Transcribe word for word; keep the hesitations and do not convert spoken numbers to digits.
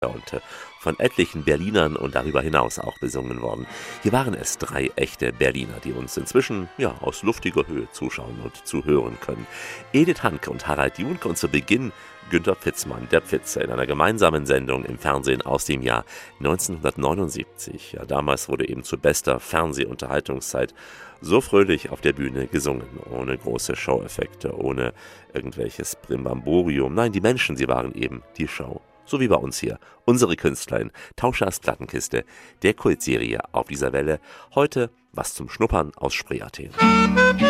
und äh, von etlichen Berlinern und darüber hinaus auch besungen worden. Hier waren es drei echte Berliner, die uns inzwischen ja aus luftiger Höhe zuschauen und zuhören können. Edith Hanke und Harald Junke und zu Beginn Günter Pfitzmann, der Pfitzer, in einer gemeinsamen Sendung im Fernsehen aus dem Jahr neunzehnhundertneunundsiebzig. Ja, damals wurde eben zu bester Fernsehunterhaltungszeit so fröhlich auf der Bühne gesungen, ohne große Show-Effekte, ohne irgendwelches Brimbamborium. Nein, die Menschen, sie waren eben die Show. So wie bei uns hier. Unsere Künstler in Tauschers Plattenkiste, der Kultserie auf dieser Welle. Heute was zum Schnuppern aus Spree Athen.